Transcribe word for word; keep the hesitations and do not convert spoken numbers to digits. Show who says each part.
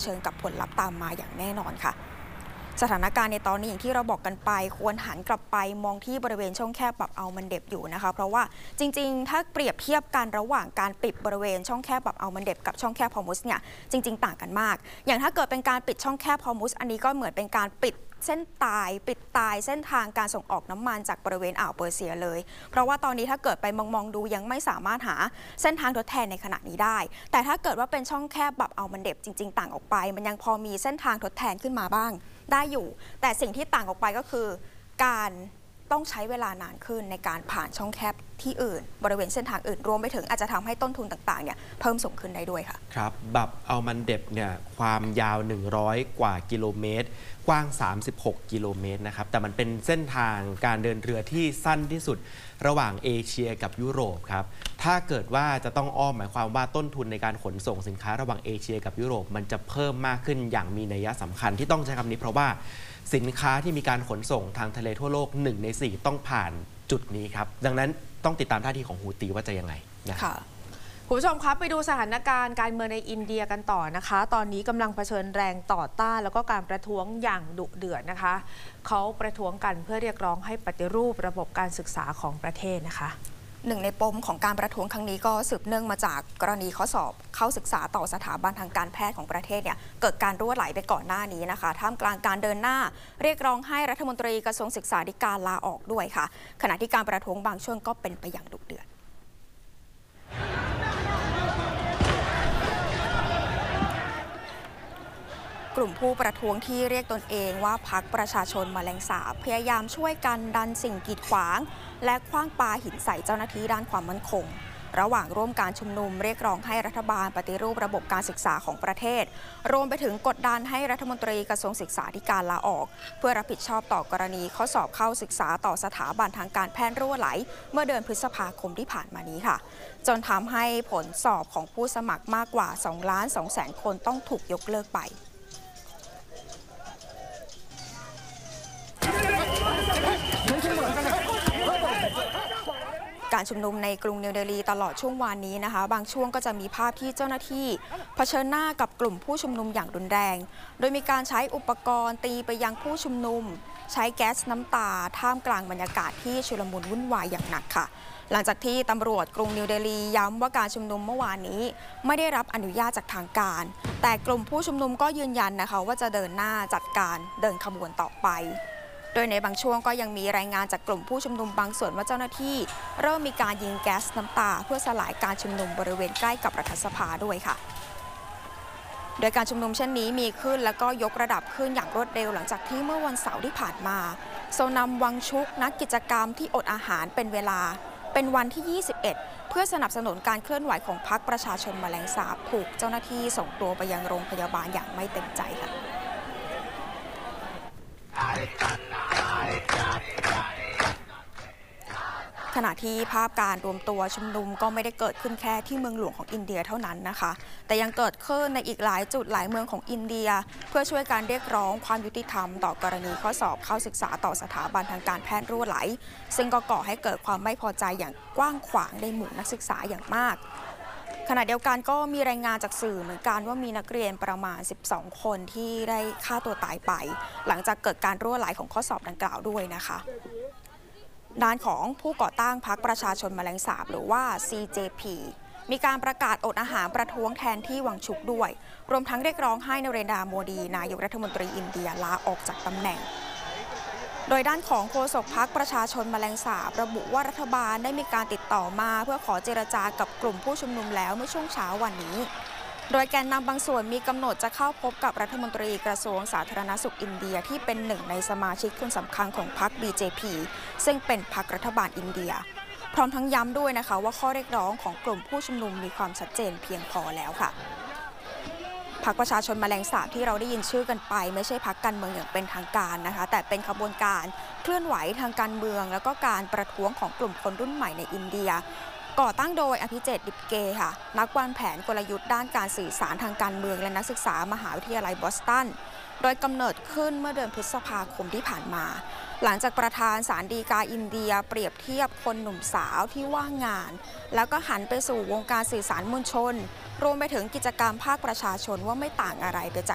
Speaker 1: ชิญกับผลลัพธ์ตามมาอย่างแน่นอนค่ะสถานการณ์ในตอนนี้อย่างที่เราบอกกันไปควรหันกลับไปมองที่บริเวณช่องแคบปรับเอามันเด็บอยู่นะคะเพราะว่าจริงๆถ้าเปรียบเทียบกันระหว่างการปิดบริเวณช่องแคบปรับเอามันเด็บกับช่องแคบฮอร์มุสเนี่ยจริงๆต่างกันมากอย่างถ้าเกิดเป็นการปิดช่องแคบฮอร์มุสอันนี้ก็เหมือนเป็นการปิดเส้นตายปิดตายเส้นทางการส่งออกน้ำมันจากบริเวณอ่าวเปอร์เซียเลยเพราะว่าตอนนี้ถ้าเกิดไปมองมองดูยังไม่สามารถหาเส้นทางทดแทนในขณะนี้ได้แต่ถ้าเกิดว่าเป็นช่องแคบแบบเอามันเด็บจริงๆต่างออกไปมันยังพอมีเส้นทางทดแทนขึ้นมาบ้างได้อยู่แต่สิ่งที่ต่างออกไปก็คือการต้องใช้เวลานานขึ้นในการผ่านช่องแคบที่อื่นบริเวณเส้นทางอื่นรวมไปถึงอาจจะทำให้ต้นทุนต่างๆเนี่ยเพิ่มสูงขึ้นได้ด้วยค่ะ
Speaker 2: ครับแบบเอามันเด็บเนี่ยความยาวหนึ่งร้อยกว่ากิโลเมตรกว้างสามสิบหกกิโลเมตรนะครับแต่มันเป็นเส้นทางการเดินเรือที่สั้นที่สุดระหว่างเอเชียกับยุโรปครับถ้าเกิดว่าจะต้องอ้อมหมายความว่าต้นทุนในการขนส่งสินค้าระหว่างเอเชียกับยุโรปมันจะเพิ่มมากขึ้นอย่างมีนัยสำคัญที่ต้องใช้คำนี้เพราะว่าสินค้าที่มีการขนส่งทางทะเลทั่วโลกหนึ่งในสี่ต้องผ่านจุดนี้ครับดังนั้นต้องติดตามท่าทีของฮูตีว่าจะยังไงนะ
Speaker 3: ค่ะคุณผู้ชมครับไปดูสถานการณ์การเมืองในอินเดียกันต่อนะคะตอนนี้กำลังเผชิญแรงต่อต้านแล้วก็การประท้วงอย่างดุเดือดนะคะเขาประท้วงกันเพื่อเรียกร้องให้ปฏิรูประบบการศึกษาของประเทศนะคะ
Speaker 1: หนึ่งในปมของการประท้วงครั้งนี้ก็สืบเนื่องมาจากกรณีข้อสอบเข้าศึกษาต่อสถาบันทางการแพทย์ของประเทศเนี่ยเกิดการรั่วไหลไปก่อนหน้านี้นะคะท่ามกลางการเดินหน้าเรียกร้องให้รัฐมนตรีกระทรวงศึกษาธิการลาออกด้วยค่ะขณะที่การประท้วงบางช่วงก็เป็นไปอย่างดุเดือดกลุ่มผู้ประท้วงที่เรียกตนเองว่าพรรคประชาชนแมลงสาบพยายามช่วยกันดันสิ่งกีดขวางและขว้างปาหินใส่เจ้าหน้าที่ด้านความมั่นคงระหว่างร่วมการชุมนุมเรียกร้องให้รัฐบาลปฏิรูประบบการศึกษาของประเทศรวมไปถึงกดดันให้รัฐมนตรีกระทรวงศึกษาธิการลาออกเพื่อรับผิดชอบต่อกรณีข้อสอบเข้าศึกษาต่อสถาบันทางการแพทย์รั่วไหลเมื่อเดือนพฤษภาคมที่ผ่านมานี้ค่ะจนทำให้ผลสอบของผู้สมัครมากกว่าสองล้านสองแสนคนต้องถูกยกเลิกไปการชุมนุมในกรุงนิวเดลีตลอดช่วงวานนี้นะคะบางช่วงก็จะมีภาพที่เจ้าหน้าที่เผชิญหน้ากับกลุ่มผู้ชุมนุมอย่างรุนแรงโดยมีการใช้อุปกรณ์ตีไปยังผู้ชุมนุมใช้แก๊สน้ำตาท่ามกลางบรรยากาศที่ชุลมุนวุ่นวายอย่างหนักค่ะหลังจากที่ตำรวจกรุงนิวเดลีย้ำว่าการชุมนุมเมื่อวานนี้ไม่ได้รับอนุญาตจากทางการแต่กลุ่มผู้ชุมนุมก็ยืนยันนะคะว่าจะเดินหน้าจัดการเดินขบวนต่อไปโดยในบางช่วงก็ยังมีรายงานจากกลุ่มผู้ชุมนุมบางส่วนว่าเจ้าหน้าที่เริ่มมีการยิงแก๊สน้ำตาเพื่อสลายการชุมนุมบริเวณใกล้กับรัฐสภาด้วยค่ะโดยการชุมนุมเช่นนี้มีขึ้นแล้วก็ยกระดับขึ้นอย่างรวดเร็วหลังจากที่เมื่อวันเสาร์ที่ผ่านมาโซนัมวังชุกนักกิจกรรมที่อดอาหารเป็นเวลาเป็นวันที่ยี่สิบเอ็ดเพื่อสนับสนุนการเคลื่อนไหวของพรรคประชาชนแมลงสาบถูกเจ้าหน้าที่ส่งตัวไปยังโรงพยาบาลอย่างไม่เต็มใจค่ะขณะที่ภาพการรวมตัวชุมนุมก็ไม่ได้เกิดขึ้นแค่ที่เมืองหลวงของอินเดียเท่านั้นนะคะแต่ยังเกิดขึ้นในอีกหลายจุดหลายเมืองของอินเดียเพื่อช่วยการเรียกร้องความยุติธรรมต่อกรณีข้อสอบเข้าศึกษาต่อสถาบันทางการแพทย์รั่วไหลซึ่งก็ก่อให้เกิดความไม่พอใจอย่างกว้างขวางในหมู่นักศึกษาอย่างมากขณะเดียวกันก็มีรายงานจากสื่อเหมือนกันว่ามีนักเรียนประมาณสิบสองคนที่ได้ฆ่าตัวตายไปหลังจากเกิดการรั่วไหลของข้อสอบดังกล่าวด้วยนะคะด้านของผู้ก่อตั้งพรรคประชาชนแมลงสาบหรือว่า ซี เจ พี มีการประกาศอดอาหารประท้วงแทนที่วังชุกด้วยรวมทั้งเรียกร้องให้นเรนดรา โมดีนายกรัฐมนตรีอินเดียลาออกจากตำแหน่งโดยด้านของโฆษกพรรคประชาชนแมลงสาบระบุว่ารัฐบาลได้มีการติดต่อมาเพื่อขอเจรจากับกลุ่มผู้ชุมนุมแล้วเมื่อช่วงเช้าวันนี้โดยแกนนำบางส่วนมีกำหนดจะเข้าพบกับรัฐมนตรีกระทรวงสาธารณสุขอินเดียที่เป็นหนึ่งในสมาชิกคนสำคัญของพรรค บี เจ พี ซึ่งเป็นพรรครัฐบาลอินเดียพร้อมทั้งย้ำด้วยนะคะว่าข้อเรียกร้องของกลุ่มผู้ชุมนุมมีความชัดเจนเพียงพอแล้วค่ะพรรคประชาชนแมลงสาบที่เราได้ยินชื่อกันไปไม่ใช่พรรคการเมืองอย่างเป็นทางการนะคะแต่เป็นขบวนการเคลื่อนไหวทางการเมืองแล้วก็การประท้วงของกลุ่มคนรุ่นใหม่ในอินเดียก่อตั้งโดยอภิเจต ดิปเกค่ะนักวางแผนกลยุทธ์ด้านการสื่อสารทางการเมืองและนักศึกษามหาวิทยาลัยบอสตันโดยกำเนิดขึ้นเมื่อเดือนพฤษภาคมที่ผ่านมาหลังจากประธานศาลฎีกาอินเดียเปรียบเทียบคนหนุ่มสาวที่ว่างงานแล้วก็หันไปสู่วงการสื่อสารมวลชนรวมไปถึงกิจกรรมภาคประชาชนว่าไม่ต่างอะไรไปจาก